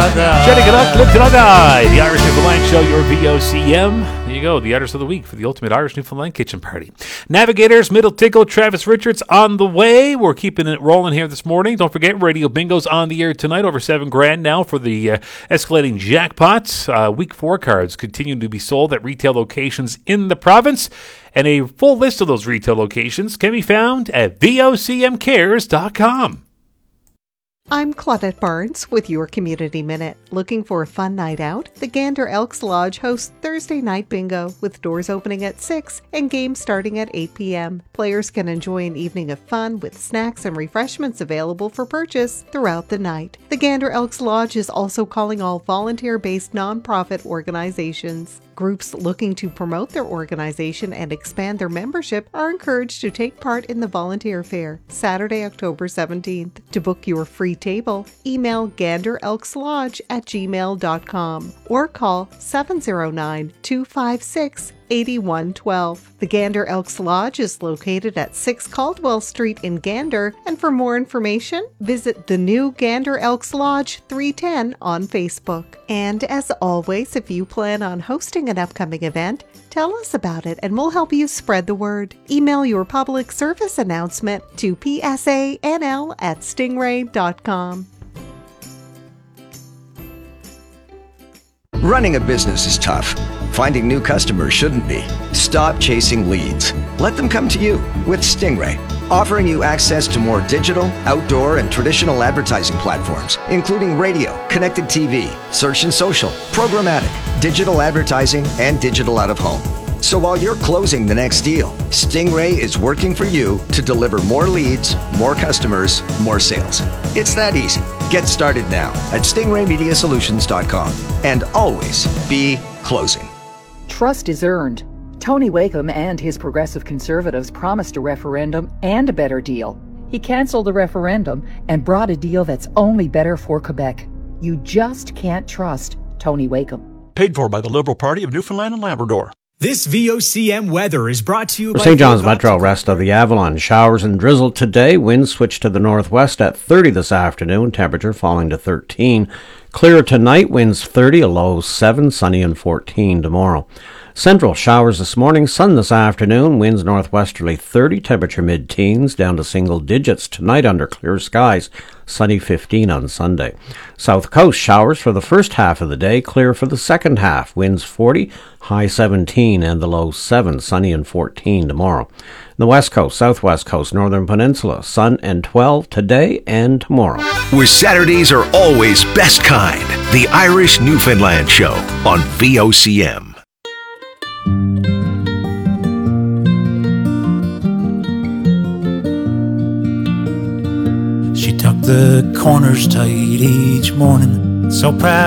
The Irish Newfoundland Show, your VOCM. There you go, the Artist of the Week for the Ultimate Irish Newfoundland Kitchen Party. Navigators, Middle Tickle, Travis Richards on the way. We're keeping it rolling here this morning. Don't forget, Radio Bingo's on the air tonight. Over $7,000 now for the escalating jackpots. Week 4 cards continue to be sold at retail locations in the province. And a full list of those retail locations can be found at VOCMcares.com. I'm Claudette Barnes with your Community Minute. Looking for a fun night out? The Gander Elks Lodge hosts Thursday Night Bingo, with doors opening at 6 and games starting at 8 p.m. Players can enjoy an evening of fun with snacks and refreshments available for purchase throughout the night. The Gander Elks Lodge is also calling all volunteer-based nonprofit organizations. Groups looking to promote their organization and expand their membership are encouraged to take part in the Volunteer Fair, Saturday, October 17th. To book your free table, email ganderelkslodge@gmail.com or call 709-256-8112. The Gander Elks Lodge is located at 6 Caldwell Street in Gander, and for more information, visit the new Gander Elks Lodge 310 on Facebook. And as always, if you plan on hosting an upcoming event, tell us about it and we'll help you spread the word. Email your public service announcement to psanl@stingray.com. Running a business is tough. Finding new customers shouldn't be. Stop chasing leads. Let them come to you with Stingray, offering you access to more digital, outdoor, and traditional advertising platforms, including radio, connected TV, search and social, programmatic, digital advertising, and digital out-of-home. So while you're closing the next deal, Stingray is working for you to deliver more leads, more customers, more sales. It's that easy. Get started now at stingraymediasolutions.com and always be closing. Trust is earned. Tony Wakeham and his Progressive Conservatives promised a referendum and a better deal. He cancelled the referendum and brought a deal that's only better for Quebec. You just can't trust Tony Wakeham. Paid for by the Liberal Party of Newfoundland and Labrador. This VOCM weather is brought to you by St. John's Metro, rest of the Avalon. Showers and drizzle today. Winds switch to the northwest at 30 this afternoon. Temperature falling to 13. Clear tonight. Winds 30, a low 7. Sunny and 14 tomorrow. Central, showers this morning, sun this afternoon, winds northwesterly 30, temperature mid-teens, down to single digits tonight under clear skies, sunny 15 on Sunday. South Coast, showers for the first half of the day, clear for the second half, winds 40, high 17 and the low 7, sunny and 14 tomorrow. The West Coast, Southwest Coast, Northern Peninsula, sun and 12 today and tomorrow. Where Saturdays are always best kind, the Irish Newfoundland Show on VOCM. She tucked the corners tight each morning, so proud